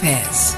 Affairs.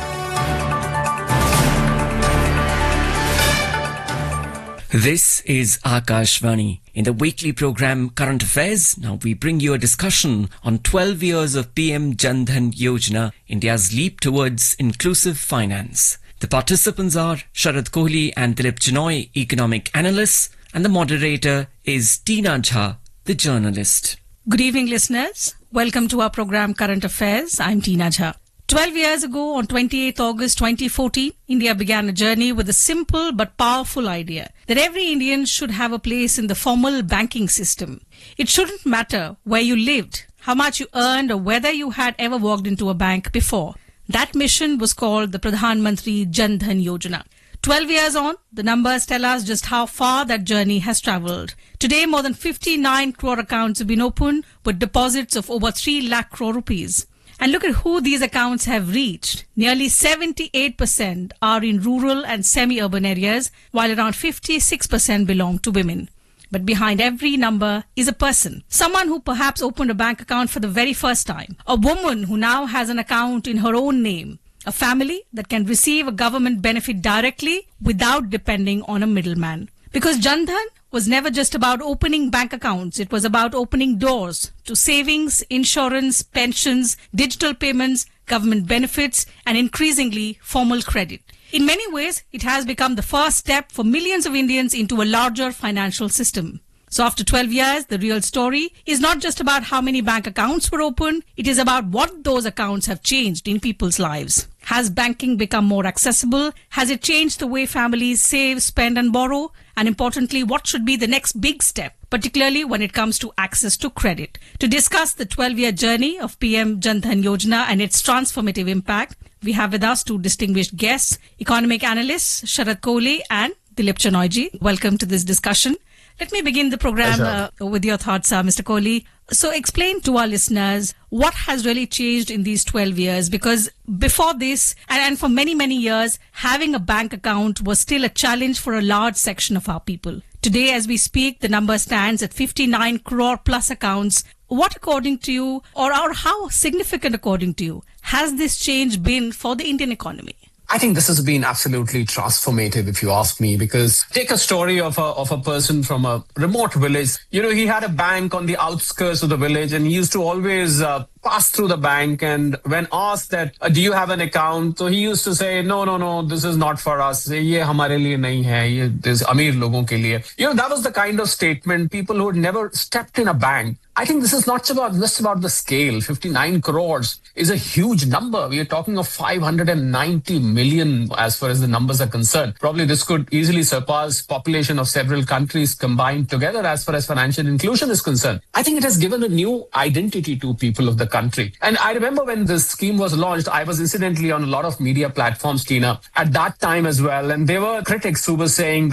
This is Akashvani. In the weekly program Current Affairs, now we bring you a discussion on 12 years of PM Jan Dhan Yojana, India's leap towards inclusive finance. The participants are Sharad Kohli and Dilip Chinoy, economic analysts, and the moderator is Tina Jha, the journalist. Good evening, listeners. Welcome to our program Current Affairs. I'm Tina Jha. 12 years ago, on 28th August 2014, India began a journey with a simple but powerful idea that every Indian should have a place in the formal banking system. It shouldn't matter where you lived, how much you earned, or whether you had ever walked into a bank before. That mission was called the Pradhan Mantri Jan Dhan Yojana. 12 years on, the numbers tell us just how far that journey has travelled. Today, more than 59 crore accounts have been opened with deposits of over 3 lakh crore rupees. And look at who these accounts have reached. Nearly 78% are in rural and semi-urban areas, while around 56% belong to women. But behind every number is a person. Someone who perhaps opened a bank account for the very first time. A woman who now has an account in her own name. A family that can receive a government benefit directly without depending on a middleman. Because Jan Dhan was never just about opening bank accounts. It was about opening doors to savings, insurance, pensions, digital payments, government benefits, and increasingly formal credit. In many ways, it has become the first step for millions of Indians into a larger financial system. So after 12 years, the real story is not just about how many bank accounts were opened. It is about what those accounts have changed in people's lives. Has banking become more accessible? Has it changed the way families save, spend and borrow? And importantly, what should be the next big step, particularly when it comes to access to credit? To discuss the 12-year journey of PM Jan Dhan Yojana and its transformative impact, we have with us two distinguished guests, economic analysts Sharad Kohli and Dilip Chinoy. Welcome to this discussion. Let me begin the program with your thoughts, Mr. Kohli. So explain to our listeners what has really changed in these 12 years, because before this and for many, many years, having a bank account was still a challenge for a large section of our people. Today, as we speak, the number stands at 59 crore plus accounts. What, according to you, or how significant according to you, has this change been for the Indian economy? I think this has been absolutely transformative, if you ask me, because take a story of a person from a remote village. You know, he had a bank on the outskirts of the village and he used to always pass through the bank. And when asked that, do you have an account? So he used to say, no, this is not for us. Ye hamare liye nahi hai. Ye this Amir logon ke liye. You know, that was the kind of statement people who had never stepped in a bank. I think this is not just about the scale. 59 crores is a huge number. We are talking of 590 million as far as the numbers are concerned. Probably this could easily surpass population of several countries combined together as far as financial inclusion is concerned. I think it has given a new identity to people of the country. And I remember when this scheme was launched, I was incidentally on a lot of media platforms, Tina, at that time as well. And there were critics who were saying